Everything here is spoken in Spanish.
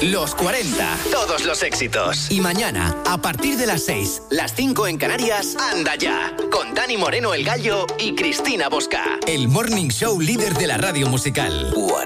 Los 40. Todos los éxitos. Y mañana, a partir de las 6, las 5 en Canarias, Anda Ya. Con Dani Moreno el Gallo y Cristina Bosca. El morning show líder de la radio musical.